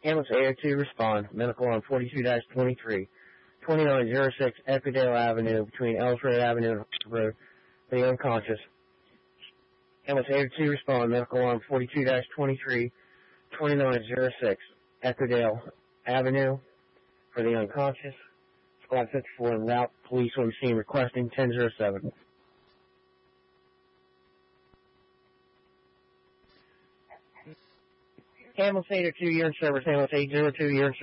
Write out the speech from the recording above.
Ambulance 802 respond. Medical on 42-23. 2906 Equidale Avenue between Ellsworth Avenue and Road for the unconscious. Ambulance 802 respond. Medical on 42-23. 2906 Equidale Avenue for the unconscious. Squad 54 en route. Police on scene requesting 1007. Ambulance 802, you're in service. Ambulance 802, you're in service.